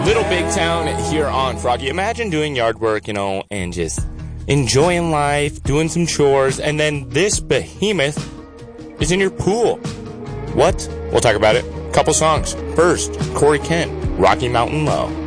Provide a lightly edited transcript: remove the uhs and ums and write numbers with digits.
Little Big Town here on Froggy. Imagine doing yard work, and just enjoying life, doing some chores, and then this behemoth is in your pool. What? We'll talk about it. Couple songs. First, Corey Kent, Rocky Mountain Low.